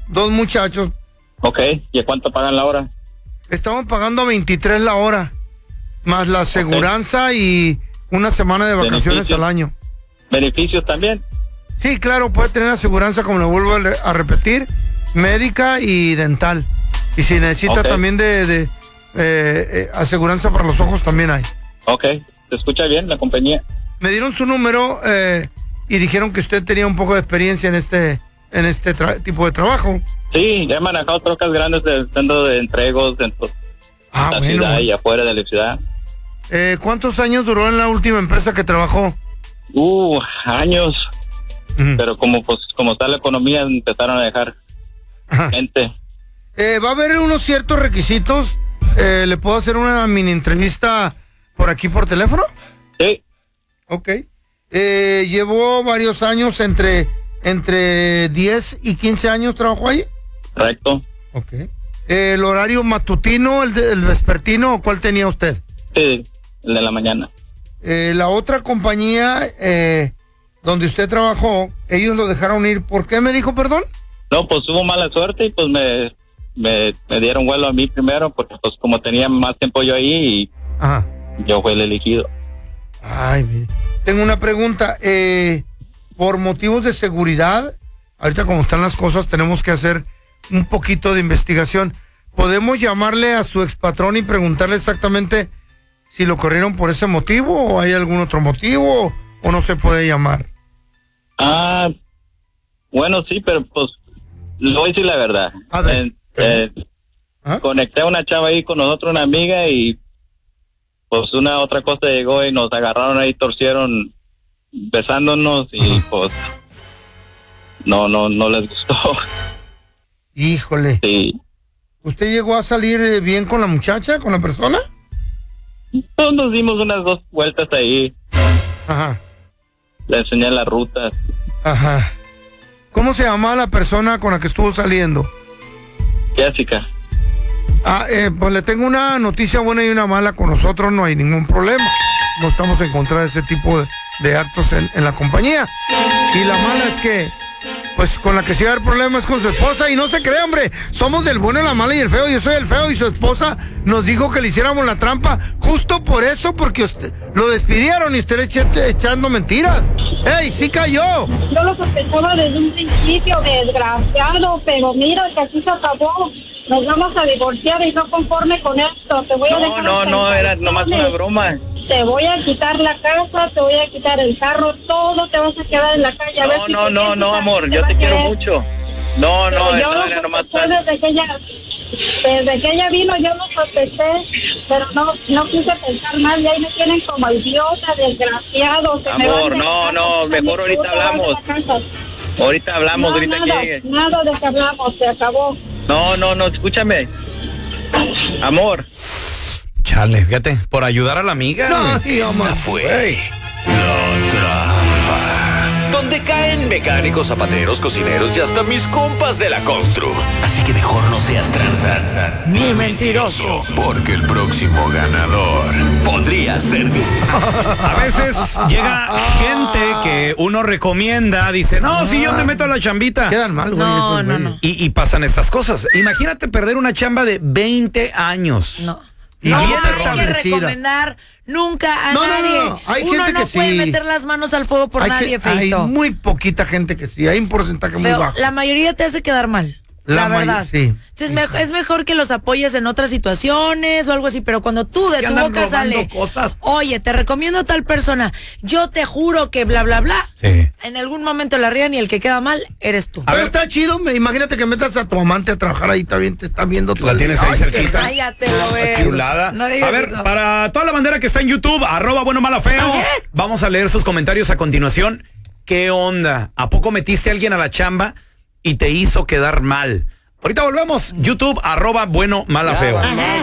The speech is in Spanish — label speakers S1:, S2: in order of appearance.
S1: 2 muchachos.
S2: Ok, ¿y a cuánto pagan la hora?
S1: Estamos pagando 23 la hora, más la aseguranza y una semana de vacaciones al año.
S2: ¿Beneficios también?
S1: Sí, claro, puede tener aseguranza, como le vuelvo a repetir, médica y dental. Y si necesita también de aseguranza para los ojos, también hay.
S2: Ok, ¿se escucha bien la compañía?
S1: Me dieron su número y dijeron que usted tenía un poco de experiencia en este tipo de trabajo.
S2: Sí, ya he manejado trocas grandes dentro de entregos dentro de la ciudad y afuera de la ciudad.
S1: ¿Cuántos años duró en la última empresa que trabajó?
S2: Años. Pero como está la economía, empezaron a dejar gente.
S1: Va a haber unos ciertos requisitos. ¿Le puedo hacer una mini entrevista por aquí por teléfono?
S2: Sí.
S1: Ok. Llevó varios años, entre 10 y 15 años trabajó ahí.
S2: Correcto.
S1: Ok. ¿El horario matutino, el vespertino, o cuál tenía usted?
S2: Sí, el de la mañana.
S1: La otra compañía donde usted trabajó, ellos lo dejaron ir. ¿Por qué me dijo, perdón?
S2: No, pues hubo mala suerte y pues me dieron vuelo a mí primero, porque pues como tenía más tiempo yo ahí y yo fui el elegido.
S1: Ay, mire. Tengo una pregunta. Por motivos de seguridad, ahorita como están las cosas, tenemos que hacer un poquito de investigación. ¿Podemos llamarle a su expatrón y preguntarle exactamente si lo corrieron por ese motivo o hay algún otro motivo o no se puede llamar?
S2: Bueno, sí, pero pues le voy a decir la verdad.
S1: A ver.
S2: Conecté a una chava ahí con nosotros, una amiga, y pues una otra cosa llegó y nos agarraron ahí, torcieron besándonos y pues no les gustó.
S1: Híjole.
S2: Sí.
S1: ¿Usted llegó a salir bien con la muchacha, con la persona?
S2: Pues nos dimos unas 2 vueltas ahí.
S1: Ajá.
S2: Le enseñé las rutas.
S1: Ajá. ¿Cómo se llamaba la persona con la que estuvo saliendo?
S2: Jessica.
S1: Pues le tengo una noticia buena y una mala. Con nosotros no hay ningún problema. No estamos en contra de ese tipo de actos en la compañía. Y la mala es que, pues con la que sí va a haber problemas con su esposa. Y no se cree, hombre, somos del bueno, la mala y el feo. Yo soy el feo y su esposa nos dijo que le hiciéramos la trampa. Justo por eso, porque usted lo despidieron y usted le echando mentiras. ¡Ey, sí cayó!
S3: Yo lo sospechaba desde un principio, desgraciado, pero mira que así se acabó. Nos vamos a divorciar y no conforme con esto. Te voy a dejar.
S2: No, era nomás una broma.
S3: Te voy a quitar la casa, te voy a quitar el carro, todo te vas a quedar en la calle. A ver si
S2: no, amor, yo te quiero mucho. No, era nomás.
S3: Desde que ella vino yo lo sospeché, pero no quise pensar mal y ahí me tienen como idiota, desgraciado.
S2: Amor, no, mejor ahorita hablamos. Ahorita hablamos, ahorita que llegue.
S3: Nada de que hablamos, se acabó.
S2: No, escúchame. Amor.
S4: Chale, fíjate, por ayudar a la amiga.
S1: No,
S5: Esta fue La Trampa, donde caen mecánicos, zapateros, cocineros y hasta mis compas de la constru. Así que mejor no seas tranza ni mentiroso, porque el próximo ganador podría ser tú.
S4: A veces llega gente que uno recomienda, dice, no, si yo te meto a la chambita.
S1: Quedan mal, güey.
S6: No.
S4: Y pasan estas cosas. Imagínate perder una chamba de 20 años.
S6: No.
S1: Y
S6: No
S1: bien
S6: hay que
S1: establecida.
S6: recomendar nunca a
S1: No.
S6: nadie.
S1: Hay
S6: Uno
S1: gente
S6: no
S1: que
S6: puede
S1: sí.
S6: meter las manos al fuego por nadie,
S1: Hay
S6: feito.
S1: muy poquita gente que sí, hay un porcentaje muy
S6: Feo,
S1: bajo.
S6: la mayoría te hace quedar mal. La verdad.
S1: Sí.
S6: Entonces es mejor que los apoyes en otras situaciones o algo así, pero cuando tú de
S4: Que
S6: tu
S4: andan
S6: boca
S4: robando
S6: sale,
S4: cosas.
S6: oye, te recomiendo a tal persona, yo te juro que bla, bla, bla,
S4: Sí.
S6: en algún momento la rían y el que queda mal eres tú.
S1: Pero está chido, imagínate que metas a tu amante a trabajar ahí, también te están viendo todo
S4: La
S1: el
S4: tienes
S1: día.
S4: ahí
S1: Ay,
S4: cerquita.
S6: Cállate, lo ves.
S4: Chulada.
S6: No digas
S4: A ver,
S6: eso.
S4: para toda la bandera que está en YouTube, @buenomalo_feo, vamos a leer sus comentarios a continuación. ¿Qué onda? ¿A poco metiste a alguien a la chamba y te hizo quedar mal? Ahorita volvemos. YouTube, @buenomalo_feo.